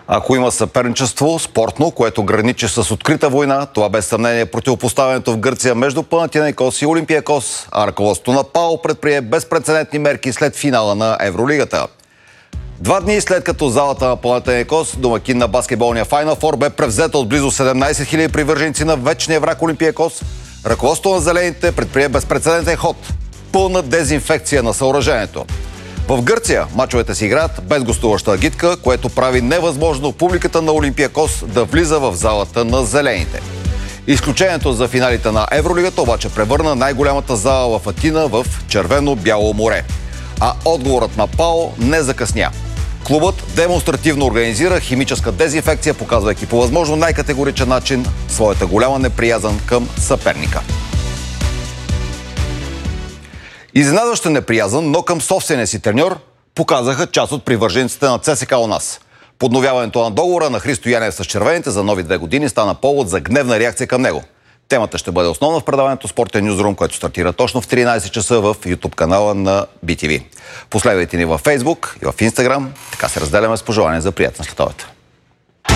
Ако има съперничество, спортно, което граничи с открита война, това без съмнение противопоставянето в Гърция между Панатинаикос и Олимпиакос, а ръководството на ПАО предприе безпрецедентни мерки след финала на Евролигата. 2 дни след като залата на Панатинаикос, домакин на баскетболния Final Four, бе превзета от близо 17 000 привърженици на вечния враг Олимпиакос, ръководството на зелените предприе безпрецедентен ход – пълна дезинфекция на съоръжението. В Гърция мачовете си играят без гостуваща агитка, което прави невъзможно публиката на Олимпиакос да влиза в залата на зелените. Изключението за финалите на Евролигата обаче превърна най-голямата зала в Атина в червено-бяло море. А отговорът на ПАО не закъсня. Клубът демонстративно организира химическа дезинфекция, показвайки по възможно най-категоричен начин своята голяма неприязън към съперника. Изненадващо неприязън, но към собствения си треньор показаха част от привържениците на ЦСКА у нас. Подновяването на договора на Христо Янев с червените за нови 2 години стана повод за гневна реакция към него. Темата ще бъде основна в предаването Спортен Нюзрум, което стартира точно в 13 часа в YouTube канала на BTV. Последвайте ни във Facebook и в Instagram. Така се разделяме с пожелания за приятна следобед.